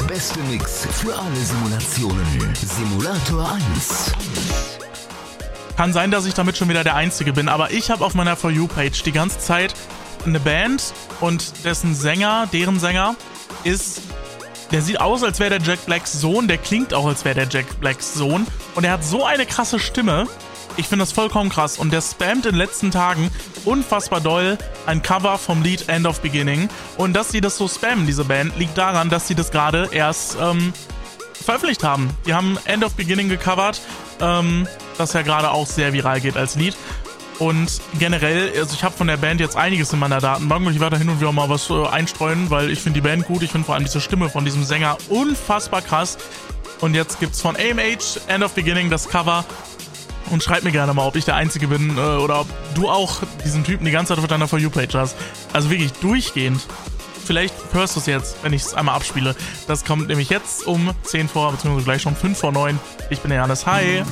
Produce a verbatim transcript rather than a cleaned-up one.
beste Mix für alle Simulationen. Simulator eins. Kann sein, dass ich damit schon wieder der Einzige bin, aber ich habe auf meiner For You-Page die ganze Zeit eine Band und dessen Sänger, deren Sänger, ist, der sieht aus, als wäre der Jack Blacks Sohn, der klingt auch, als wäre der Jack Blacks Sohn und er hat so eine krasse Stimme. Ich finde das vollkommen krass und der spammt in den letzten Tagen unfassbar doll ein Cover vom Lied End of Beginning und dass sie das so spammen, diese Band, liegt daran, dass sie das gerade erst ähm, veröffentlicht haben. Die haben End of Beginning gecovert, ähm, das ja gerade auch sehr viral geht als Lied und generell, also ich habe von der Band jetzt einiges in meiner Datenbank und ich werde da hin und wieder mal was äh, einstreuen, weil ich finde die Band gut, ich finde vor allem diese Stimme von diesem Sänger unfassbar krass und jetzt gibt's von A M H End of Beginning das Cover. Und schreib mir gerne mal, ob ich der Einzige bin äh, oder ob du auch diesen Typen die ganze Zeit auf deiner For You-Page hast. Also wirklich durchgehend. Vielleicht hörst du es jetzt, wenn ich es einmal abspiele. Das kommt nämlich jetzt um zehn vor, beziehungsweise gleich schon fünf vor neun. Ich bin der Janis. Hi!